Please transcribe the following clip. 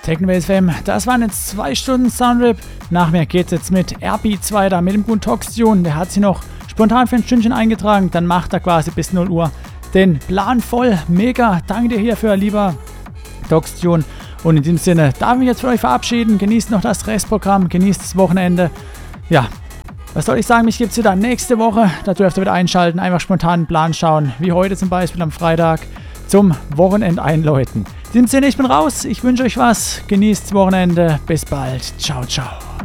Technobase FM, das waren jetzt 2 Stunden Soundtrip. Nach mir geht's jetzt mit Airbeats weiter, mit dem guten Toxtune. Der hat sich noch spontan für ein Stündchen eingetragen, dann macht er quasi bis 0 Uhr den Plan voll. Mega, danke dir hierfür, lieber Toxtune. Und in diesem Sinne darf ich mich jetzt von euch verabschieden. Genießt noch das Restprogramm, genießt das Wochenende. Ja, was soll ich sagen, mich gibt's wieder nächste Woche. Da dürft ihr wieder einschalten, einfach spontan einen Plan schauen, wie heute zum Beispiel am Freitag zum Wochenende einläuten. In diesem Sinne, ich bin raus, ich wünsche euch was, genießt das Wochenende, bis bald, ciao, ciao.